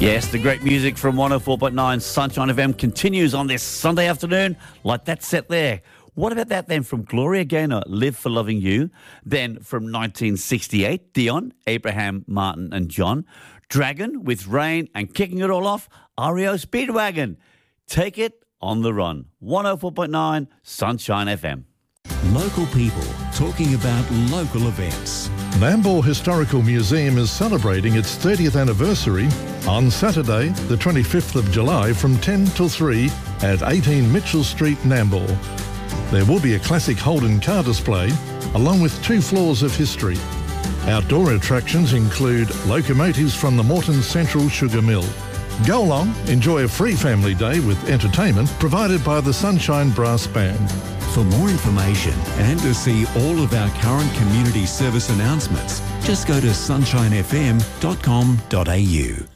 Yes, the great music from 104.9 Sunshine FM continues on this Sunday afternoon, like that set there. What about that then from Gloria Gaynor, Live for Loving You? Then from 1968, Dion, Abraham, Martin and John. Dragon with Rain, and kicking it all off, REO Speedwagon. Take it on the run. 104.9 Sunshine FM. Local people talking about local events. Nambour Historical Museum is celebrating its 30th anniversary on Saturday, the 25th of July from 10 till 3 at 18 Mitchell Street, Nambour. There will be a classic Holden car display along with 2 floors of history. Outdoor attractions include locomotives from the Moreton Central Sugar Mill. Go along, enjoy a free family day with entertainment provided by the Sunshine Brass Band. For more information and to see all of our current community service announcements, just go to sunshinefm.com.au.